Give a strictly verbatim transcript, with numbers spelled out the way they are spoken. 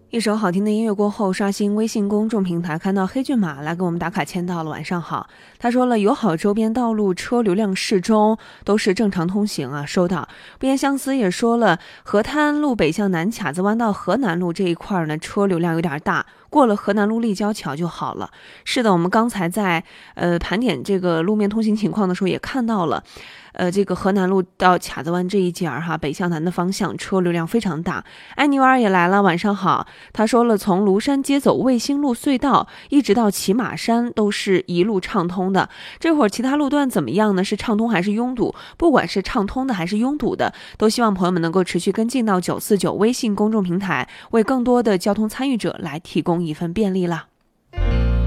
一首好听的音乐过后，刷新微信公众平台，看到黑骏马来给我们打卡签到了。晚上好，他说了，友好周边道路车流量适中，都是正常通行啊。收到。不言相思也说了，河滩路北向南卡子湾到河南路这一块呢，车流量有点大，过了河南路立交桥就好了。是的，我们刚才在呃盘点这个路面通行情况的时候，也看到了。呃，这个河南路到卡子湾这一节儿哈，北向南的方向车流量非常大。安妮娃儿也来了，晚上好。他说了，从庐山街走卫星路隧道一直到骑马山，都是一路畅通的。这会儿其他路段怎么样呢？是畅通还是拥堵？不管是畅通的还是拥堵的，都希望朋友们能够持续跟进到九四九微信公众平台，为更多的交通参与者来提供一份便利啦。